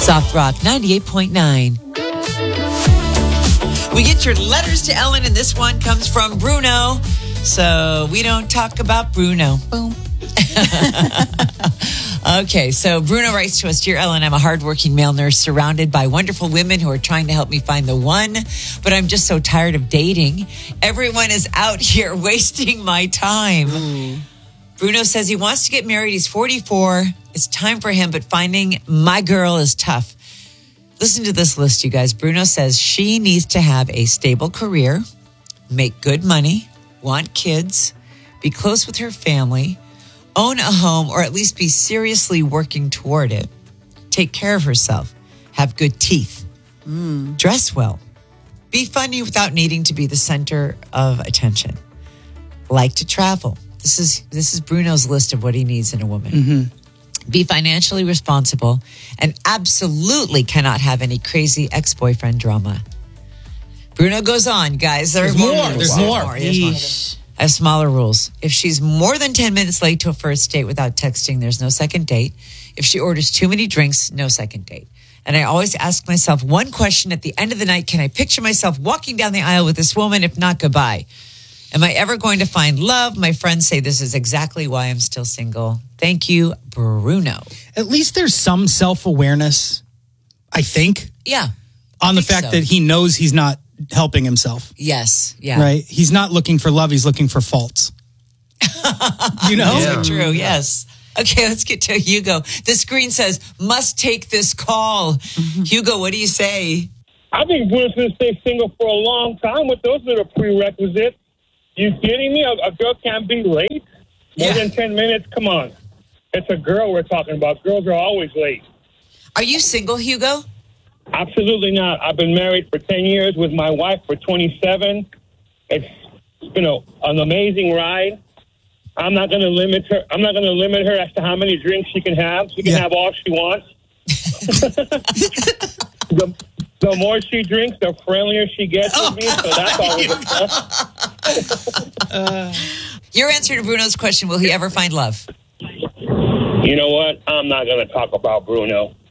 Soft Rock 98.9. We get your letters to Ellen, and this one comes from Bruno. So we don't talk about Bruno. Boom. Okay, so Bruno writes to us, Dear Ellen, I'm a hardworking male nurse surrounded by wonderful women who are trying to help me find the one, but I'm just so tired of dating. Everyone is out here wasting my time. Bruno says he wants to get married. He's 44. It's time for him, but finding my girl is tough. Listen to this list, you guys. Bruno says she needs to have a stable career, make good money, want kids, be close with her family, own a home, or at least be seriously working toward it, take care of herself, have good teeth, dress well, be funny without needing to be the center of attention, like to travel. This is Bruno's list of what he needs in a woman. Be financially responsible, and absolutely cannot have any crazy ex-boyfriend drama. Bruno goes on, guys. There's more. There's more. I have smaller rules. If she's more than 10 minutes late to a first date without texting, there's no second date. If she orders too many drinks, no second date. And I always ask myself one question at the end of the night. Can I picture myself walking down the aisle with this woman? If not, goodbye. Am I ever going to find love? My friends say this is exactly why I'm still single. Thank you, Bruno. At least there's some self-awareness, I think. Yeah. On the fact that he knows he's not helping himself. Yes. Yeah. Right? He's not looking for love. He's looking for faults. You know? Yeah. True. Yes. Okay, let's get to Hugo. The screen says, must take this call. Hugo, what do you say? I've been going to stay single for a long time with those that are prerequisites. You kidding me? A girl can't be late? More than 10 minutes? Come on. It's a girl we're talking about. Girls are always late. Are you single, Hugo? Absolutely not. I've been married for 10 years with my wife for 27. It's been an amazing ride. I'm not going to limit her. I'm not going to limit her as to how many drinks she can have. She can have all she wants. The more she drinks, the friendlier she gets with me. So that's always a plus. Your answer to Bruno's question, will he ever find love? You know what? I'm not going to talk about Bruno.